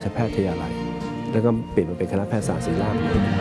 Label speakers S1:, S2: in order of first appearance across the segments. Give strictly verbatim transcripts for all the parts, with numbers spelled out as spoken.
S1: แพทยาลัยแล้วก็เปลี่ยนมาเป็นคณะแพทยศาสตร์ศิริราช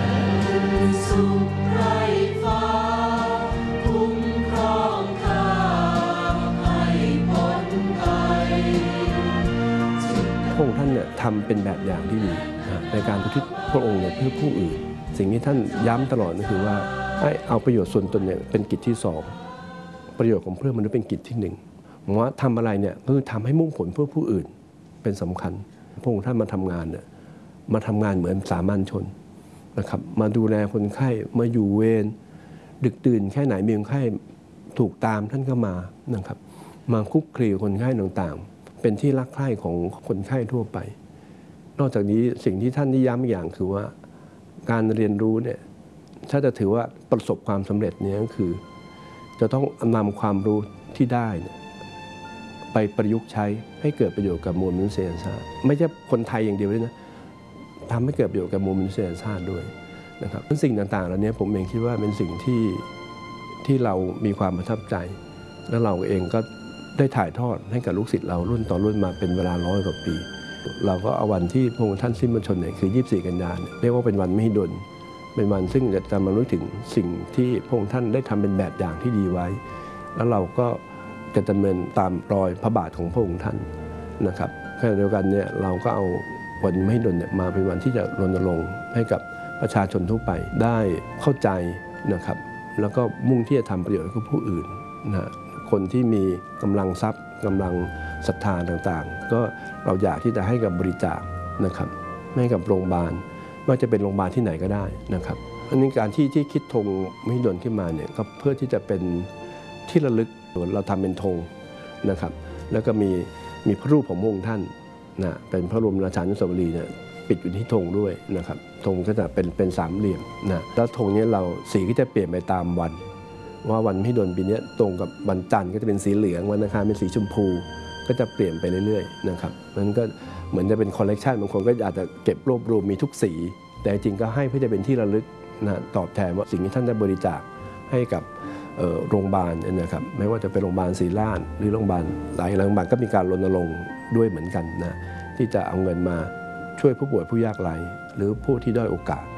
S1: พระองค์ท่านเนี่ยทำเป็นแบบอย่างที่ดีในการอุทิศพระองค์เนี่ยเพื่อผู้อื่นสิ่งที่ท่านย้ำตลอดก็คือว่าให้เอาประโยชน์ส่วนตนเนี่ยเป็นกิจที่สองประโยชน์ของเพื่อนมนุษย์เป็นกิจที่หนึ่งผมว่าทำอะไรเนี่ยก็คือทำให้มุ่งผลเพื่อผู้อื่นเป็นสำคัญพระองค์ท่านมาทำงานเนี่ยมาทำงานเหมือนสามัญชนนะครับมาดูแลคนไข้มาอยู่เวรดึกดื่นแค่ไหนมีคนไข้ถูกตามท่านก็มานะครับมาคุกคลีคนไข้ต่างๆเป็นที่รักใคร่ของคนไข้ทั่วไปนอกจากนี้สิ่งที่ท่านย้ำอย่างคือว่าการเรียนรู้เนี่ยถ้าจะถือว่าประสบความสำเร็จเนี่ยก็คือจะต้องนำความรู้ที่ได้ไปประยุกต์ใช้ให้เกิดประโยชน์กับมวลมนุษยชาติไม่ใช่คนไทยอย่างเดียวเลยนะทำให้เกิดประโยชน์กับมวลมนุษยชาติด้วยนะครับสิ่งต่างๆเหล่านี้ผมเองคิดว่าเป็นสิ่งที่ที่เรามีความประทับใจและเราเองก็ได้ถ่ายทอดให้กับลูกศิษย์เรารุ่นต่อรุ่นมาเป็นเวลาร้อยกว่าปีเราก็เอาวันที่พระองค์ท่านสิ้นพระชนม์เนี่ยคือยี่สิบสี่กันยายนเรียกว่าเป็นวันมหิดลเป็นวันซึ่งจะมารู้ถึงสิ่งที่พระองค์ท่านได้ทำเป็นแบบอย่างที่ดีไว้แล้วเราก็จะดำเนินตามรอยพระบาทของพระองค์ท่านนะครับขณะเดียวกันเนี่ยเราก็เอาวันมหิดลเนี่ยมาเป็นวันที่จะรณรงค์ให้กับประชาชนทั่วไปได้เข้าใจนะครับแล้วก็มุ่งที่จะทำประโยชน์กับผู้อื่นนะคนที่มีกำลังทรัพย์กำลังศรัทธาต่างๆก็เราอยากที่จะให้กับบริจาคนะครับให้กับโรงพยาบาลไม่ว่าจะเป็นโรงพยาบาลที่ไหนก็ได้นะครับอันนี้การที่ที่คิดธงมหิดลขึ้นมาเนี่ยก็เพื่อที่จะเป็นที่ระลึกเราทำเป็นธงนะครับแล้วก็มีมีพระรูปของพระองค์ท่านนะเป็นพระบรมราชานุสาวรีย์เนี่ยปิดอยู่ที่ธงด้วยนะครับธงก็จะเป็นเป็นสามเหลี่ยมนะแล้วธงนี้เราสีก็จะเปลี่ยนไปตามวันว่าวันมหิดลปีนี้ตรงกับวันจันทร์ก็จะเป็นสีเหลืองวันอังคารเป็นสีชมพูก็จะเปลี่ยนไปเรื่อยๆนะครับมันก็เหมือนจะเป็นคอลเลกชันบางคนก็อาจจะเก็บรวบรวมมีทุกสีแต่จริงก็ให้เพื่อจะเป็นที่ระลึกนะตอบแทนว่าสิ่งที่ท่านได้บริจาคให้กับโรงพยาบาลนะครับไม่ว่าจะเป็นโรงพยาบาลศรีราชหรือโรงพยาบาลหลายโรงพยาบาลก็มีการรณรงค์ด้วยเหมือนกันนะที่จะเอาเงินมาช่วยผู้ป่วยผู้ยากไร้หรือผู้ที่ด้อยโอกาส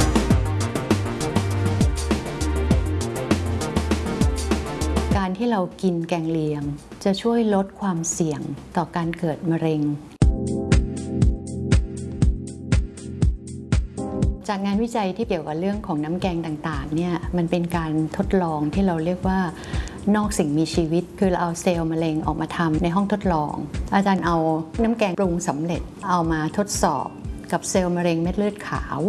S2: การที่เรากินแกงเลียงจะช่วยลดความเสี่ยงต่อการเกิดมะเร็งจากงานวิจัยที่เกี่ยวกับเรื่องของน้ำแกงต่างๆเนี่ยมันเป็นการทดลองที่เราเรียกว่านอกสิ่งมีชีวิตคือเราเอาเซลล์มะเร็งออกมาทำในห้องทดลองอาจารย์เอาน้ำแกงปรุงสำเร็จเอามาทดสอบกับเซลล์มะเร็งเม็ดเลือดขาว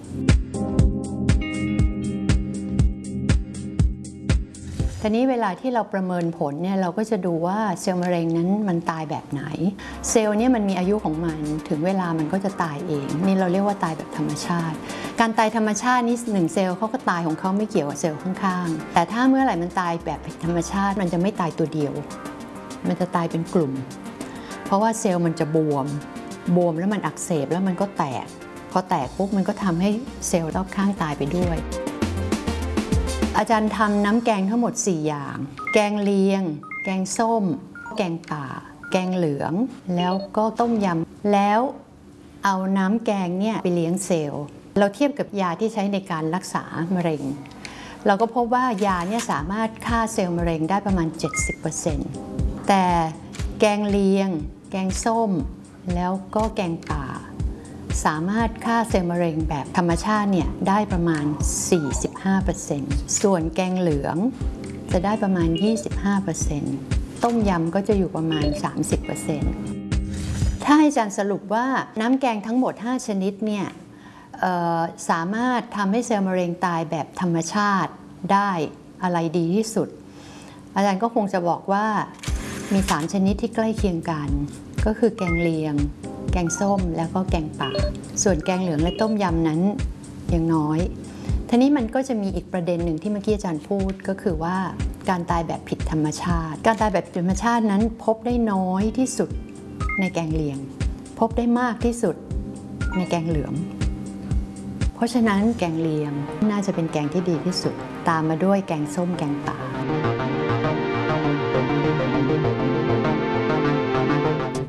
S2: ทีนี้เวลาที่เราประเมินผลเนี่ยเราก็จะดูว่าเซลล์มะเร็งนั้นมันตายแบบไหนเซลล์เนี่ยมันมีอายุของมันถึงเวลามันก็จะตายเองนี่เราเรียกว่าตายแบบธรรมชาติการตายธรรมชาตินี่หนึ่งเซลล์เขาก็ตายของเขาไม่เกี่ยวกับเซลล์ข้างๆแต่ถ้าเมื่อไหร่มันตายแบบธรรมชาติมันจะไม่ตายตัวเดียวมันจะตายเป็นกลุ่มเพราะว่าเซลล์มันจะบวมบวมแล้วมันอักเสบแล้วมันก็แตกพอแตกปุ๊บมันก็ทำให้เซลล์รอบข้างตายไปด้วยอาจารย์ทำน้ำแกงทั้งหมดสี่อย่างแกงเลียงแกงส้มแกงป่าแกงเหลืองแล้วก็ต้มยำแล้วเอาน้ำแกงเนี่ยไปเลี้ยงเซลล์เราเทียบกับยาที่ใช้ในการรักษามะเร็งเราก็พบว่ายาเนี่ยสามารถฆ่าเซลล์มะเร็งได้ประมาณ เจ็ดสิบเปอร์เซ็นต์ แต่แกงเลียงแกงส้มแล้วก็แกงป่าสามารถฆ่าเซลล์มะเร็งแบบธรรมชาติเนี่ยได้ประมาณ สี่สิบห้าเปอร์เซ็นต์ ส่วนแกงเหลืองจะได้ประมาณ ยี่สิบห้าเปอร์เซ็นต์ ต้มยำก็จะอยู่ประมาณ สามสิบเปอร์เซ็นต์ ถ้าให้อาจารย์สรุปว่าน้ำแกงทั้งหมดห้าชนิดเนี่ยสามารถทำให้เซลล์มะเร็งตายแบบธรรมชาติได้อะไรดีที่สุดอาจารย์ก็คงจะบอกว่ามีสามชนิดที่ใกล้เคียงกันก็คือแกงเลียงแกงส้มแล้วก็แกงป่าส่วนแกงเหลืองและต้มยำนั้นยังน้อยทีนี้มันก็จะมีอีกประเด็นหนึ่งที่เมื่อกี้อาจารย์พูดก็คือว่าการตายแบบผิดธรรมชาติการตายแบบผิดธรรมชาตินั้นพบได้น้อยที่สุดในแกงเลียงพบได้มากที่สุดในแกงเหลืองเพราะฉะนั้นแกงเลียงน่าจะเป็นแกงที่ดีที่สุดตามมาด้วยแกงส้มแกงป่าอา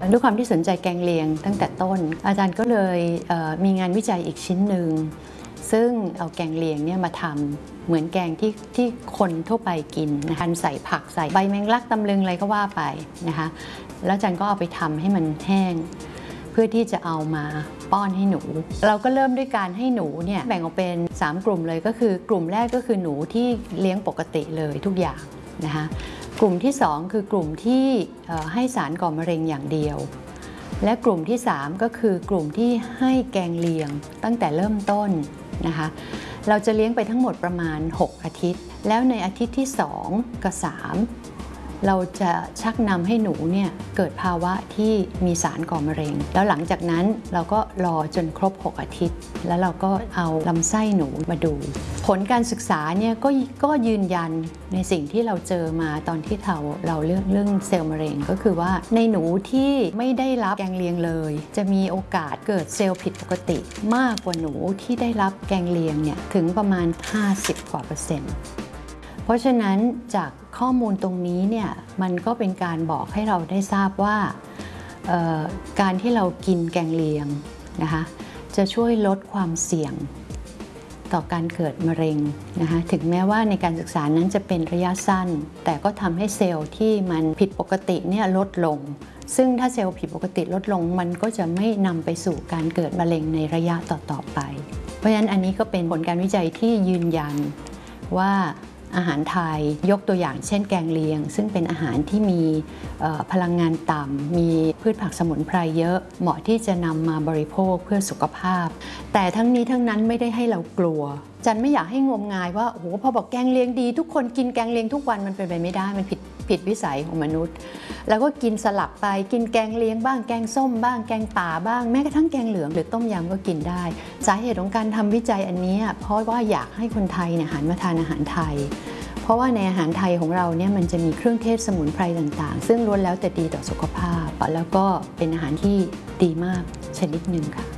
S2: ด้วยความที่สนใจแกงเลียงตั้งแต่ต้นอาจารย์ก็เลยเมีงานวิจัยอีกชิ้นหนึ่งซึ่งเอาแกงเลียงเนี่ยมาทำเหมือนแกงที่ที่คนทั่วไปกินนะคะใส่ผักใส่ใบแมงลักตำลึงอะไรก็ว่าไปนะคะแล้วอาจารย์ก็เอาไปทำให้มันแห้งเพื่อที่จะเอามาป้อนให้หนูเราก็เริ่มด้วยการให้หนูเนี่ยแบ่งออกเป็นสามกลุ่มเลยก็คือกลุ่มแรกก็คือหนูที่เลี้ยงปกติเลยทุกอย่างนะคะกลุ่มที่สองคือกลุ่มที่ให้สารก่อมะเร็งอย่างเดียวและกลุ่มที่สามก็คือกลุ่มที่ให้แกงเลียงตั้งแต่เริ่มต้นนะคะเราจะเลี้ยงไปทั้งหมดประมาณหกอาทิตย์แล้วในอาทิตย์ที่สองกับสามเราจะชักนำให้หนูเนี่ยเกิดภาวะที่มีสารก่อมะเร็งแล้วหลังจากนั้นเราก็รอจนครบหกอาทิตย์แล้วเราก็เอาลำไส้หนูมาดูผลการศึกษาเนี่ยก็ก็ยืนยันในสิ่งที่เราเจอมาตอนที่เราเราเรื่องเรื่องเซลล์มะเร็งก็คือว่าในหนูที่ไม่ได้รับแกงเลียงเลยจะมีโอกาสเกิดเซลล์ผิดปกติมากกว่าหนูที่ได้รับแกงเลียงเนี่ยถึงประมาณห้าสิบกว่าเปอร์เซ็นต์เพราะฉะนั้นจากข้อมูลตรงนี้เนี่ยมันก็เป็นการบอกให้เราได้ทราบว่าการที่เรากินแกงเลียงนะคะจะช่วยลดความเสี่ยงต่อการเกิดมะเร็งนะคะถึงแม้ว่าในการศึกษานั้นจะเป็นระยะสั้นแต่ก็ทำให้เซลล์ที่มันผิดปกติเนี่ยลดลงซึ่งถ้าเซลล์ผิดปกติลดลงมันก็จะไม่นำไปสู่การเกิดมะเร็งในระยะต่อๆไปเพราะฉะนั้นอันนี้ก็เป็นผลการวิจัยที่ยืนยันว่าอาหารไทยยกตัวอย่างเช่นแกงเลียงซึ่งเป็นอาหารที่มีพลังงานต่ำมีพืชผักสมุนไพรเยอะเหมาะที่จะนำมาบริโภคเพื่อสุขภาพแต่ทั้งนี้ทั้งนั้นไม่ได้ให้เรากลัวจันไม่อยากให้งมงายว่าโอ้โหพอบอกแกงเลียงดีทุกคนกินแกงเลียงทุกวันมันเป็นไปไม่ได้มันผิดผิดวิสัยของมนุษย์แล้วก็กินสลับไปกินแกงเลียงบ้างแกงส้มบ้างแกงป่าบ้างแม้กระทั่งแกงเหลืองหรือต้มยำก็กินได้สาเหตุของการทำวิจัยอันนี้เพราะว่าอยากให้คนไทยเนี่ยหันมาทานอาหารไทยเพราะว่าในอาหารไทยของเราเนี่ยมันจะมีเครื่องเทศสมุนไพรต่างๆซึ่งล้วนแล้วแต่ดีต่อสุขภาพแล้วก็เป็นอาหารที่ดีมากชนิดหนึ่งค่ะ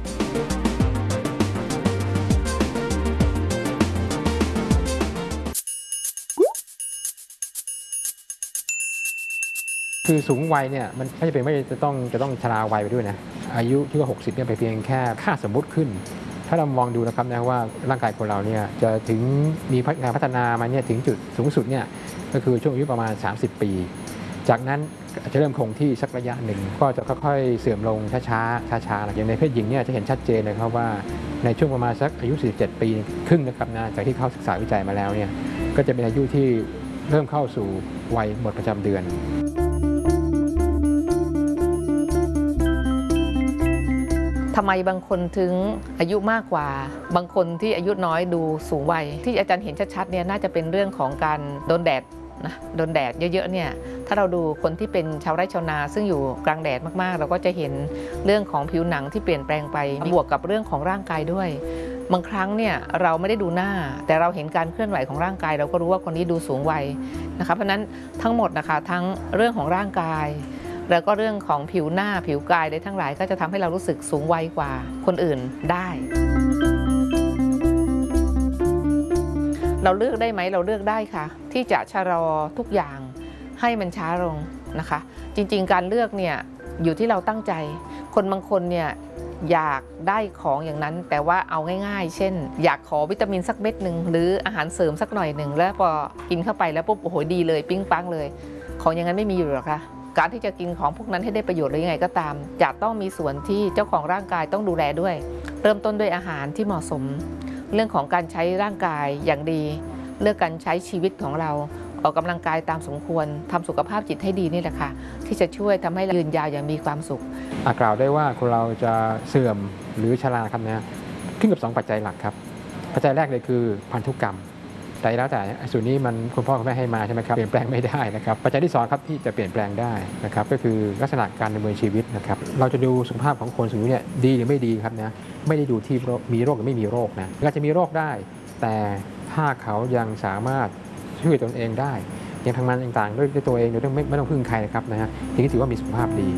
S3: คือสูงวัยเนี่ยมันไม่จำเป็นไม่จะต้องจะต้องชราวัยไปด้วยนะอายุที่ว่าหกสิบเนี่ยไปเพียงแค่ค่าสมมุติขึ้นถ้าเรามองดูนะครับนะว่าร่างกายคนเราเนี่ยจะถึงมีการพัฒนามาเนี่ยถึงจุดสูงสุดเนี่ยก็คือช่วงอายุประมาณสามสิบปีจากนั้นจะเริ่มคงที่สักระยะหนึ่งก็จะค่อยๆเสื่อมลงช้าๆช้าๆอย่างในเพศหญิงเนี่ยจะเห็นชัดเจนเลยครับว่าในช่วงประมาณสักอายุสี่สิบเจ็ดปีครึ่งนะครับนะจากที่เขาศึกษาวิจัยมาแล้วเนี่ยก็จะเป็นอายุที่เริ่มเข้าสู่วัยหมดประจำเดือน
S4: ทำไมบางคนถึงอายุมากกว่าบางคนที่อายุน้อยดูสูงวัยที่อาจารย์เห็นชัดๆเนี่ยน่าจะเป็นเรื่องของการโดนแดดนะโดนแดดเยอะๆเนี่ยถ้าเราดูคนที่เป็นชาวไร่ชาวนาซึ่งอยู่กลางแดดมากๆเราก็จะเห็นเรื่องของผิวหนังที่เปลี่ยนแปลงไปบวกกับเรื่องของร่างกายด้วยบางครั้งเนี่ยเราไม่ได้ดูหน้าแต่เราเห็นการเคลื่อนไหวของร่างกายเราก็รู้ว่าคนนี้ดูสูงวัยนะคะเพราะนั้นทั้งหมดนะคะทั้งเรื่องของร่างกายแล้วก็เรื่องของผิวหน้าผิวกายเลยทั้งหลายก็จะทำให้เรารู้สึกสูงวัยกว่าคนอื่นได้เราเลือกได้ไหมเราเลือกได้ค่ะที่จะชะลอทุกอย่างให้มันช้าลงนะคะจริงๆการเลือกเนี่ยอยู่ที่เราตั้งใจคนบางคนเนี่ยอยากได้ของอย่างนั้นแต่ว่าเอาง่ายๆเช่นอยากขอวิตามินสักเม็ดหนึ่งหรืออาหารเสริมสักหน่อยหนึ่งแล้วพอกินเข้าไปแล้วปุ๊บโอ้โหดีเลยปิ๊งปังเลยของอย่างนั้นไม่มีอยู่หรอกค่ะการที่จะกินของพวกนั้นให้ได้ประโยชน์หรือยังไงก็ตามจะต้องมีส่วนที่เจ้าของร่างกายต้องดูแลด้วยเริ่มต้นด้วยอาหารที่เหมาะสมเรื่องของการใช้ร่างกายอย่างดีเลือกการใช้ชีวิตของเราออกกำลังกายตามสมควรทำสุขภาพจิตให้ดีนี่แหละค่ะที่จะช่วยทำให้เรายืนยาวอย่างมีความสุข
S3: กล่าวได้ว่าคนเราจะเสื่อมหรือชราครับนะขึ้นกับสองปัจจัยหลักครับปัจจัยแรกเลยคือพันธุกรรมแต่แล้วแต่ส่วนนี้มันคุณพ่อคุณแม่ให้มาใช่ไหมครับเปลี่ยนแปลงไม่ได้นะครับปัจจัยที่สองครับที่จะเปลี่ยนแปลงได้นะครับก็คือลักษณะการดำเนินชีวิตนะครับเราจะดูสุขภาพของคนส่วนนี้เนี่ยดีหรือไม่ดีครับนะไม่ได้ดูที่มีโรคหรือไม่มีโรคนะอาจจะมีโรคได้แต่ถ้าเขายังสามารถช่วยตนเองได้ยังทำงานต่างๆด้วยตัวเองโดยไม่ไม่ต้องพึ่งใครนะครับนะฮะทีนี้ถือว่ามีสุขภาพดี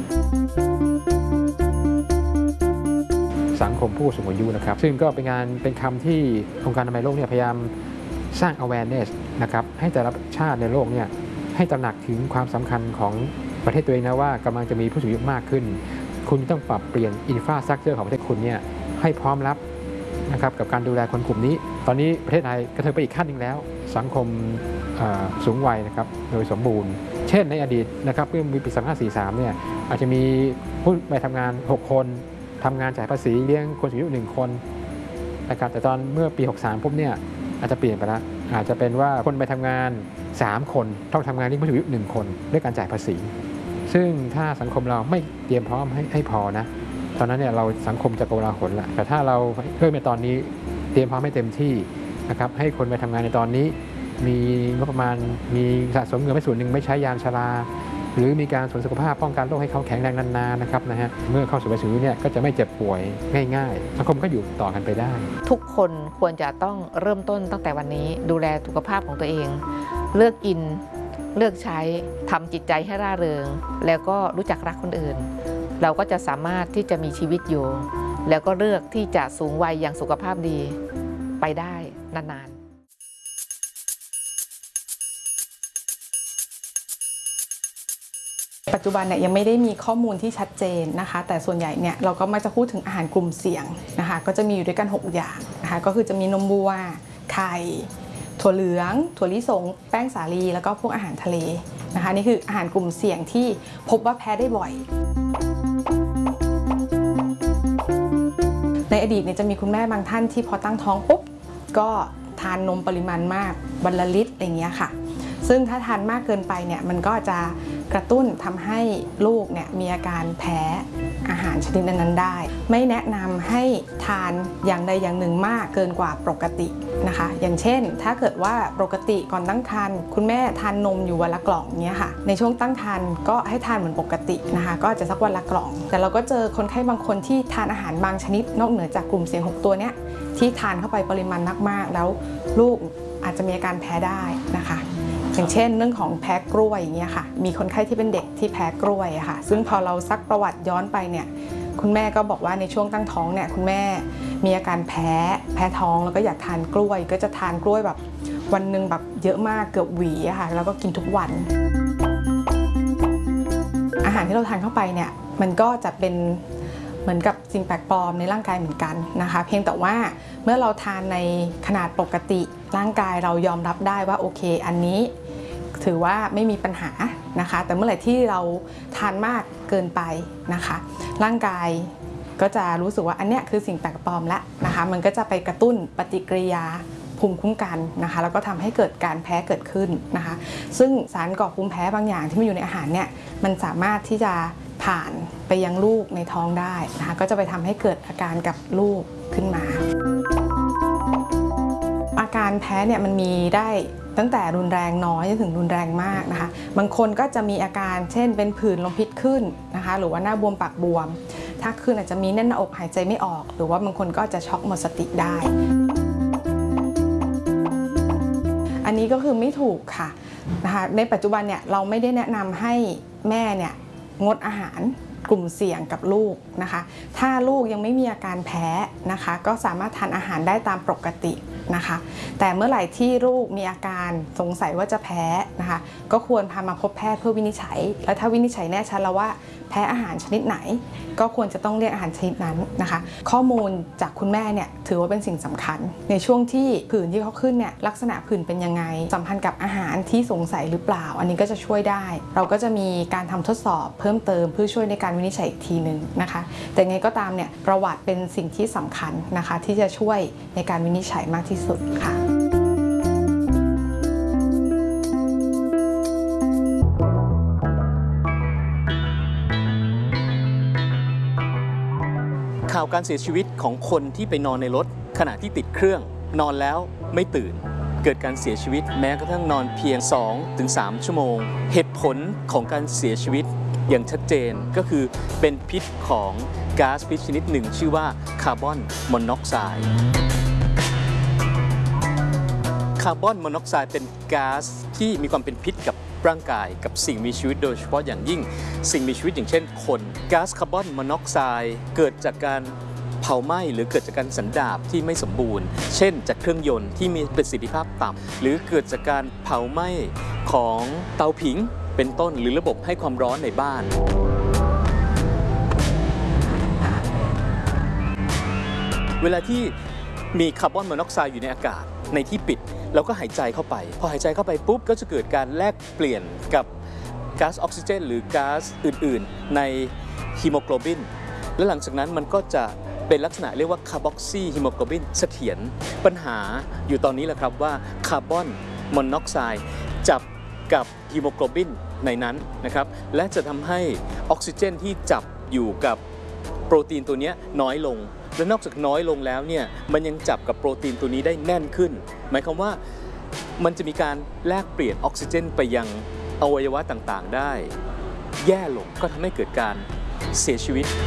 S3: สังคมผู้สูงอายุนะครับซึ่งก็เป็นงานเป็นคำที่องค์การอนามัยโลกเนี่ยพยายามสร้าง awareness นะครับให้แต่ละชาติในโลกเนี่ยให้ตระหนักถึงความสำคัญของประเทศตัวเองนะว่ากำลังจะมีผู้สูงอายุมากขึ้นคุณต้องปรับเปลี่ยนอินฟราสตรัคเจอร์ของประเทศคุณเนี่ยให้พร้อมรับนะครับกับการดูแลคนกลุ่มนี้ตอนนี้ประเทศไทยกระเทิบไปอีกขั้นหนึ่งแล้วสังคมสูงวัยนะครับโดยสมบูรณ์เช่นในอดีตนะครับเมื่อปีสองพันห้าร้อยสี่สิบสามเนี่ยอาจจะมีผู้ไปทำงานหกคนทำงานจ่ายภาษีเลี้ยงคนสูงอายุหนึ่งคนนะครับแต่ตอนเมื่อปีหกสิบสามปุ๊บเนี่ยอาจจะเปลี่ยนไปแล้วอาจจะเป็นว่าคนไปทำงานสามคนต้องทำงานเลี้ยงผู้สูงอายุหนึ่งคนด้วยการจ่ายภาษีซึ่งถ้าสังคมเราไม่เตรียมพร้อมให้ให้พอนะตอนนั้นเนี่ยเราสังคมจะโกลาหลละแต่ถ้าเราเริ่มในตอนนี้เตรียมพร้อมให้เต็มที่นะครับให้คนไปทำงานในตอนนี้มีงบประมาณมีสะสมเงินไว้ส่วนหนึ่งไม่ใช้ยามชราหรือมีการสวนสุขภาพป้องกันโรคให้เขาแข็งแรงนานๆนะครับนะฮะเมื่อเข้าสู่วัยสูงอายุเนี่ยก็จะไม่เจ็บป่วยง่ายๆสังคมก็อยู่ต่อกันไปได้
S4: ทุกคนควรจะต้องเริ่มต้นตั้งแต่วันนี้ดูแลสุขภาพของตัวเองเลือกกินเลือกใช้ทำจิตใจให้ร่าเริงแล้วก็รู้จักรักคนอื่นเราก็จะสามารถที่จะมีชีวิตอยู่แล้วก็เลือกที่จะสูงวัยอย่างสุขภาพดีไปได้นานๆ
S5: ปัจจุบันเนี่ยยังไม่ได้มีข้อมูลที่ชัดเจนนะคะแต่ส่วนใหญ่เนี่ยเราก็มักจะพูดถึงอาหารกลุ่มเสี่ยงนะคะก็จะมีอยู่ด้วยกันหกอย่างนะคะก็คือจะมีนมวัวไข่ถั่วเหลืองถั่วลิสงแป้งสาลีแล้วก็พวกอาหารทะเลนะคะนี่คืออาหารกลุ่มเสี่ยงที่พบว่าแพ้ได้บ่อยในอดีตเนี่ยจะมีคุณแม่บางท่านที่พอตั้งท้องปุ๊บก็ทานนมปริมาณมากวันละลิตรอะไรเงี้ยค่ะซึ่งถ้าทานมากเกินไปเนี่ยมันก็จะกระตุ้นทำให้ลูกเนี่ยมีอาการแพ้อาหารชนิดนั้นๆได้ไม่แนะนำให้ทานอย่างใดอย่างหนึ่งมากเกินกว่าปกตินะคะอย่างเช่นถ้าเกิดว่าปกติก่อนตั้งครรภ์คุณแม่ทานนมอยู่วันละกล่องเนี้ยค่ะในช่วงตั้งครรภ์ก็ให้ทานเหมือนปกตินะคะก็จะสักวันละกล่องแต่เราก็เจอคนไข้บางคนที่ทานอาหารบางชนิดนอกเหนือจากกลุ่มเสี่ยงหกตัวเนี้ยที่ทานเข้าไปปริมาณมากๆแล้วลูกอาจจะมีอาการแพ้ได้นะคะอย่างเช่นเรื่องของแพ้กล้วยอย่างเงี้ยค่ะมีคนไข้ที่เป็นเด็กที่แพ้กล้วยอะค่ะซึ่งพอเราซักประวัติย้อนไปเนี่ยคุณแม่ก็บอกว่าในช่วงตั้งท้องเนี่ยคุณแม่มีอาการแพ้แพ้ท้องแล้วก็อยากทานกล้วยก็จะทานกล้วยแบบวันหนึ่งแบบเยอะมากเกือบหวีอะค่ะแล้วก็กินทุกวันอาหารที่เราทานเข้าไปเนี่ยมันก็จะเป็นเหมือนกับสิ่งแปลกปลอมในร่างกายเหมือนกันนะคะเพียงแต่ว่าเมื่อเราทานในขนาดปกติร่างกายเรายอมรับได้ว่าโอเคอันนี้ถือว่าไม่มีปัญหานะคะแต่เมื่อไหร่ที่เราทานมากเกินไปนะคะร่างกายก็จะรู้สึกว่าอันเนี้ยคือสิ่งแปลกปลอมแล้วนะคะมันก็จะไปกระตุ้นปฏิกิริยาภูมิคุ้มกันนะคะแล้วก็ทำให้เกิดการแพ้เกิดขึ้นนะคะซึ่งสารก่อภูมิแพ้บางอย่างที่มันอยู่ในอาหารเนี่ยมันสามารถที่จะผ่านไปยังลูกในท้องได้นะคะก็จะไปทำให้เกิดอาการกับลูกขึ้นมาอาการแพ้เนี่ยมันมีได้ตั้งแต่รุนแรงน้อยจนถึงรุนแรงมากนะคะบางคนก็จะมีอาการเช่นเป็นผื่นลมพิษขึ้นนะคะหรือว่าหน้าบวมปากบวมถ้าขึ้นอาจจะมีแน่นหน้าอกหายใจไม่ออกหรือว่าบางคนก็จะช็อกหมดสติได้อันนี้ก็คือไม่ถูกค่ะนะคะในปัจจุบันเนี่ยเราไม่ได้แนะนำให้แม่เนี่ยงดอาหารกลุ่มเสี่ยงกับลูกนะคะถ้าลูกยังไม่มีอาการแพ้นะคะก็สามารถทานอาหารได้ตามปกตินะคะแต่เมื่อไหร่ที่ลูกมีอาการสงสัยว่าจะแพ้นะคะก็ควรพามาพบแพทย์เพื่อวินิจฉัยและถ้าวินิจฉัยแน่ชัดแล้วว่าแพ้อาหารชนิดไหนก็ควรจะต้องเลือกอาหารชนิดนั้นนะคะข้อมูลจากคุณแม่เนี่ยถือว่าเป็นสิ่งสำคัญในช่วงที่ผื่นที่เขาขึ้นเนี่ยลักษณะผื่นเป็นยังไงสัมพันธ์กับอาหารที่สงสัยหรือเปล่าอันนี้ก็จะช่วยได้เราก็จะมีการทำทดสอบเพิ่มเติมเพื่อช่วยในการวินิจฉัยอีกทีหนึ่งนะคะแต่ไงก็ตามเนี่ยประวัติเป็นสิ่งที่สำคัญนะคะที่จะช่วยในการวินิจฉัยมากที่สุดค่ะ
S6: ข่าวการเสียชีวิตของคนที่ไปนอนในรถขณะที่ติดเครื่องนอนแล้วไม่ตื่นเกิดการเสียชีวิตแม้กระทั่งนอนเพียง สองถึงสาม ชั่วโมงเหตุผลของการเสียชีวิตอย่างชัดเจนก็คือเป็นพิษของก๊าซพิษชนิดหนึ่งชื่อว่าคาร์บอนมอนอกไซด์คาร์บอนมอนอกไซด์เป็นก๊าซที่มีความเป็นพิษกับร่างกายกับสิ่งมีชีวิตโดยเฉพาะอย่างยิ่งสิ่งมีชีวิตอย่างเช่นคนก๊าซคาร์บอนมอนอกไซด์เกิดจากการเผาไหม้หรือเกิดจากการสันดาปที่ไม่สมบูรณ์เช่นจากเครื่องยนต์ที่มีประสิทธิภาพต่ำหรือเกิดจากการเผาไหม้ของเตาผิงเป็นต้นหรือระบบให้ความร้อนในบ้านเวลาที่มีคาร์บอนมอนอกไซด์อยู่ในอากาศในที่ปิดเราก็หายใจเข้าไปพอหายใจเข้าไปปุ๊บก็จะเกิดการแลกเปลี่ยนกับก๊าซออกซิเจนหรือก๊าซอื่นๆในฮีโมโกลบินและหลังจากนั้นมันก็จะเป็นลักษณะเรียกว่าคาร์บอกซีฮีโมโกลบินเสถียรปัญหาอยู่ตอนนี้แหละครับว่าคาร์บอนมอนอกไซด์จับกับฮีโมโกลบินในนั้นนะครับและจะทำให้ออกซิเจนที่จับอยู่กับโปรตีนตัวนี้น้อยลงและนอกจากน้อยลงแล้วเนี่ยมันยังจับกับโปรตีนตัวนี้ได้แน่นขึ้นหมายความว่ามันจะมีการแลกเปลี่ยนออกซิเจนไปยังอวัยวะต่างๆได้แย่ลงก็ทำให้เกิดการเสียชีวิต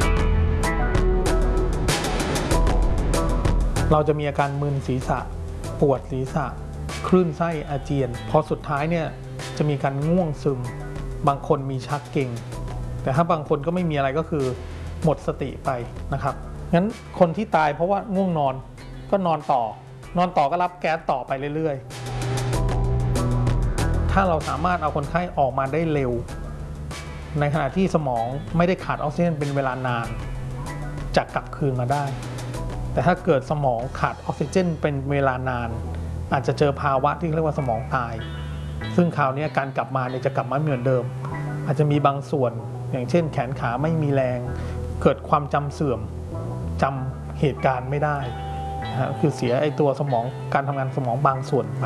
S7: เราจะมีอาการมึนศีรษะปวดศีรษะคลื่นไส้อาเจียนพอสุดท้ายเนี่ยจะมีการง่วงซึมบางคนมีชักเกร็งแต่ถ้าบางคนก็ไม่มีอะไรก็คือหมดสติไปนะครับงั้นคนที่ตายเพราะว่าง่วงนอนก็นอนต่อนอนต่อก็รับแก๊สต่อไปเรื่อยๆถ้าเราสามารถเอาคนไข้ออกมาได้เร็วในขณะที่สมองไม่ได้ขาดออกซิเจนเป็นเวลานานจะกลับคืนมาได้แต่ถ้าเกิดสมองขาดออกซิเจนเป็นเวลานานอาจจะเจอภาวะที่เรียกว่าสมองตายซึ่งคราวนี้การกลับมาเนี่ยจะกลับมาเหมือนเดิมอาจจะมีบางส่วนอย่างเช่นแขนขาไม่มีแรงเกิดความจำเสื่อมจำเหตุการณ์ไม่ได้นะคือเสียไอตัวสมองการทำงานสมองบางส่วนไป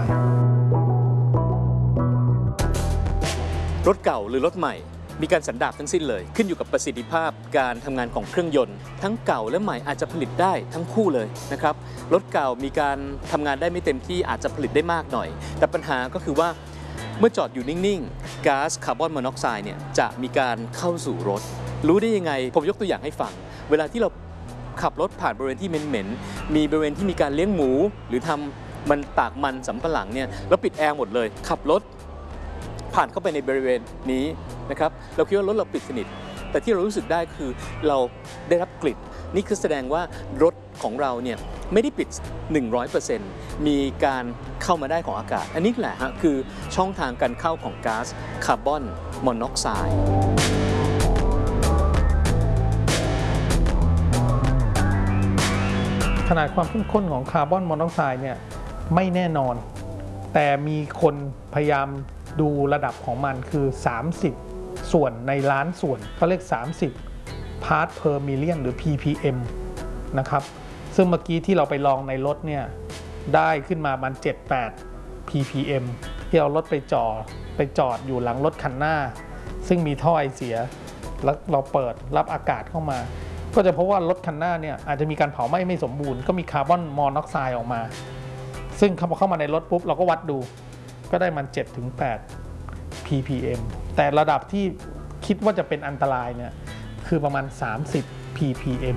S6: รถเก่าหรือรถใหม่มีการสันดาปทั้งสิ้นเลยขึ้นอยู่กับประสิทธิภาพการทำงานของเครื่องยนต์ทั้งเก่าและใหม่อาจจะผลิตได้ทั้งคู่เลยนะครับรถเก่ามีการทำงานได้ไม่เต็มที่อาจจะผลิตได้มากหน่อยแต่ปัญหาก็คือว่าเมื่อจอดอยู่นิ่งๆก๊าซคาร์บอนมอนอกไซด์เนี่ยจะมีการเข้าสู่รถรู้ได้ยังไงผมยกตัวอย่างให้ฟังเวลาที่เราขับรถผ่านบริเวณที่เหม็นๆมีบริเวณที่มีการเลี้ยงหมูหรือทำมันตากมันสำปะหลังเนี่ยแล้วปิดแอร์หมดเลยขับรถผ่านเข้าไปในบริเวณนี้นะครับเราคิดว่ารถเราปิดสนิทแต่ที่เรารู้สึกได้คือเราได้รับกลิ่นนี่คือแสดงว่ารถของเราเนี่ยไม่ได้ปิด หนึ่งร้อยเปอร์เซ็นต์ มีการเข้ามาได้ของอากาศอันนี้แหละฮะคือช่องทางการเข้าของก๊าซคาร์บอนมอนอกไซด์
S7: ขนาดความเข้มข้นของคาร์บอนมอนอกไซด์เนี่ยไม่แน่นอนแต่มีคนพยายามดูระดับของมันคือสามสิบส่วนในล้านส่วนเขาเรียกสามสิบ part per million หรือ พี พี เอ็ม นะครับซึ่งเมื่อกี้ที่เราไปลองในรถเนี่ยได้ขึ้นมามัน เจ็ดแปด พี พี เอ็ม ที่เอารถไปจอดไปจอดอยู่หลังรถคันหน้าซึ่งมีท่อไอเสียแล้วเราเปิดรับอากาศเข้ามาก็จะพบว่ารถคันหน้าเนี่ยอาจจะมีการเผาไหม้ไม่สมบูรณ์ก็มีคาร์บอนมอนอกไซด์ออกมาซึ่งพอเข้ามาในรถปุ๊บเราก็วัดดูก็ได้มัน เจ็ดถึงแปด พี พี เอ็ม แต่ระดับที่คิดว่าจะเป็นอันตรายเนี่ยคือประมาณสามสิบ พี พี เอ็ม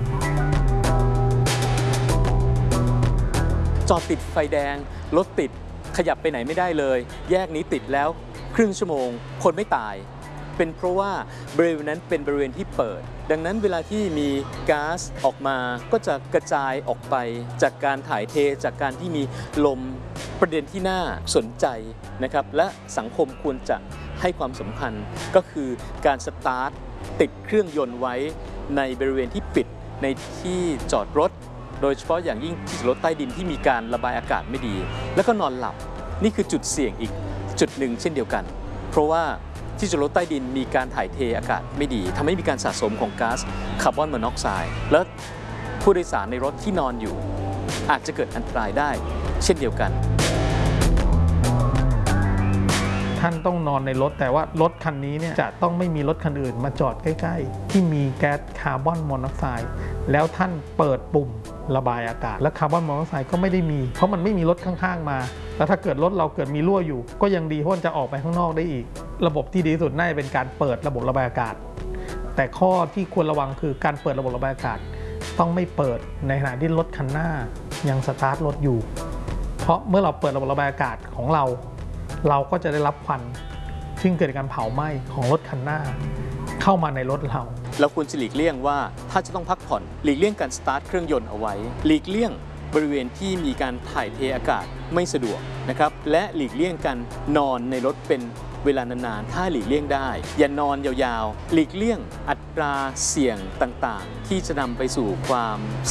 S6: จอดติดไฟแดงรถติดขยับไปไหนไม่ได้เลยแยกนี้ติดแล้วครึ่งชั่วโมงคนไม่ตายเป็นเพราะว่าบริเวณนั้นเป็นบริเวณที่เปิดดังนั้นเวลาที่มีก๊าซออกมาก็จะกระจายออกไปจากการถ่ายเทจากการที่มีลมประเด็นที่น่าสนใจนะครับและสังคมควรจะให้ความสำคัญก็คือการสตาร์ทติดเครื่องยนต์ไว้ในบริเวณที่ปิดในที่จอดรถโดยเฉพาะอย่างยิ่งที่จอดรถใต้ดินที่มีการระบายอากาศไม่ดีแล้วก็นอนหลับนี่คือจุดเสี่ยงอีกจุดหนึ่งเช่นเดียวกันเพราะว่าที่จอดรถใต้ดินมีการถ่ายเทอากาศไม่ดีทำให้มีการสะสมของก๊าซคาร์บอนมอนอกไซด์และผู้โดยสารในรถที่นอนอยู่อาจจะเกิดอันตรายได้เช่นเดียวกัน
S7: ท่านต้องนอนในรถแต่ว่ารถคันนี้เนี่ยจะต้องไม่มีรถคันอื่นมาจอดใกล้ๆที่มีแก๊สคาร์บอนมอนอกไซด์แล้วท่านเปิดปุ่มระบายอากาศและคาร์บอนมอนอกไซด์ก็ไม่ได้มีเพราะมันไม่มีรถข้างๆมาแล้วถ้าเกิดรถเราเกิดมีรั่วอยู่ก็ยังดีเพราะมันจะออกไปข้างนอกได้อีกระบบที่ดีที่สุดน่าจะเป็นการเปิดระบบระบายอากาศแต่ข้อที่ควรระวังคือการเปิดระบบระบายอากาศต้องไม่เปิดในขณะที่รถคันหน้ายังสตาร์ทรถอยู่เพราะเมื่อเราเปิดระบบระบายอากาศของเราเราก็จะได้รับควันซึ่งเกิดการเผาไหม้ของรถคันหน้าเข้ามาในรถเรา
S6: เราควรจะหลีกเลี่ยงว่าถ้าจะต้องพักผ่อนหลีกเลี่ยงการสตาร์ทเครื่องยนต์เอาไว้หลีกเลี่ยงบริเวณที่มีการถ่ายเทอากาศไม่สะดวกนะครับและหลีกเลี่ยงการนอนในรถเป็นเวลานานๆถ้าหลีกเลี่ยงได้อย่านอนยาวๆหลีกเลี่ยงอัตราเสี่ยงต่างๆที่จะนำไปสู่ความ